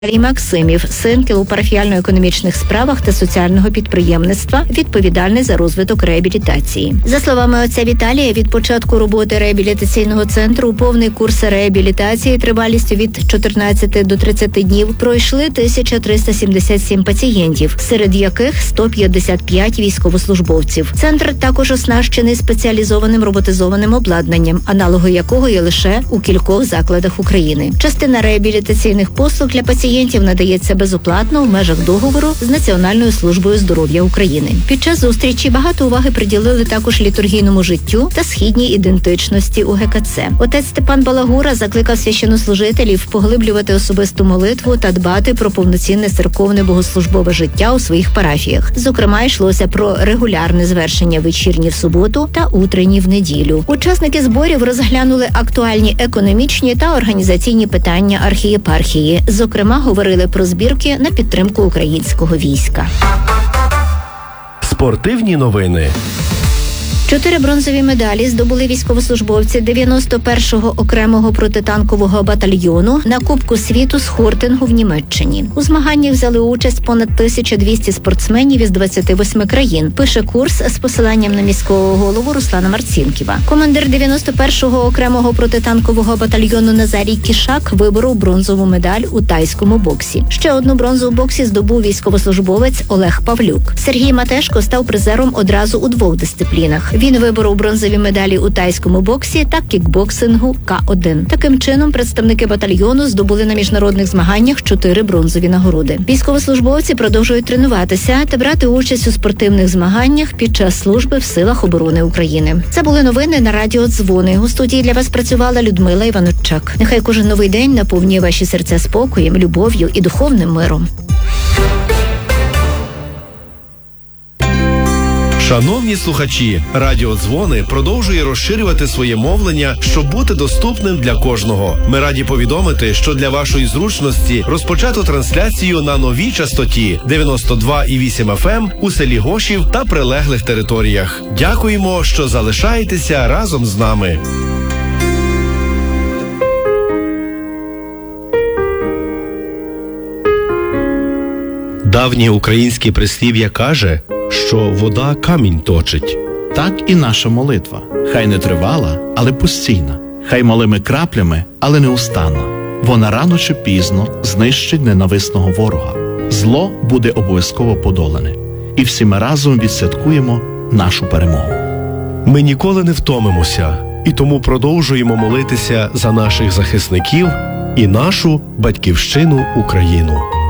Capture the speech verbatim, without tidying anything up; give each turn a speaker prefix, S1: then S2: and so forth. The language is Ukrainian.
S1: Віталій Максимів, син Кілу парафіально-економічних справах та соціального підприємництва, відповідальний за розвиток реабілітації. За словами отця Віталія, від початку роботи реабілітаційного центру повний курс реабілітації тривалістю від чотирнадцяти до тридцяти днів пройшли тисяча триста сімдесят сім пацієнтів, серед яких сто п'ятдесят п'ять військовослужбовців. Центр також оснащений спеціалізованим роботизованим обладнанням, аналоги якого є лише у кількох закладах України. Частина реабілітаційних послуг для пацієнтів надається безоплатно в межах договору з Національною службою здоров'я України. Під час зустрічі багато уваги приділили також літургійному життю та східній ідентичності у ге ка це. Отець Степан Балагура закликав священнослужителів поглиблювати особисту молитву та дбати про повноцінне церковне богослужбове життя у своїх парафіях. Зокрема, йшлося про регулярне звершення вечірні в суботу та утренні в неділю. Учасники зборів розглянули актуальні економічні та організаційні питання архієпархії. Зокрема, говорили про збірки на підтримку українського війська.
S2: Спортивні новини.
S1: Чотири бронзові медалі здобули військовослужбовці дев'яносто першого окремого протитанкового батальйону на Кубку світу з хортингу в Німеччині. У змаганнях взяли участь понад тисяча двісті спортсменів із двадцяти восьми країн, пише Курс з посиланням на міського голову Руслана Марцінківа. Командир дев'яносто першого окремого протитанкового батальйону Назарій Кішак виборов бронзову медаль у тайському боксі. Ще одну бронзу у боксі здобув військовослужбовець Олег Павлюк. Сергій Матешко став призером одразу у двох дисциплінах. Він виборов бронзові медалі у тайському боксі та кікбоксингу ка один. Таким чином, представники батальйону здобули на міжнародних змаганнях чотири бронзові нагороди. Військовослужбовці продовжують тренуватися та брати участь у спортивних змаганнях під час служби в силах оборони України. Це були новини на радіо «Дзвони». У студії для вас працювала Людмила Іваноччак. Нехай кожен новий день наповнює ваші серця спокоєм, любов'ю і духовним миром.
S2: Шановні слухачі, Радіо «Дзвони» продовжує розширювати своє мовлення, щоб бути доступним для кожного. Ми раді повідомити, що для вашої зручності розпочато трансляцію на новій частоті дев'яносто два і вісім еф ем у селі Гошів та прилеглих територіях. Дякуємо, що залишаєтеся разом з нами. Давнє українське прислів'я каже, що вода камінь точить.
S3: Так і наша молитва. Хай не тривала, але постійна. Хай малими краплями, але неустанна. Вона рано чи пізно знищить ненависного ворога. Зло буде обов'язково подолане. І всі ми разом відсвяткуємо нашу перемогу.
S2: Ми ніколи не втомимося, і тому продовжуємо молитися за наших захисників і нашу батьківщину Україну.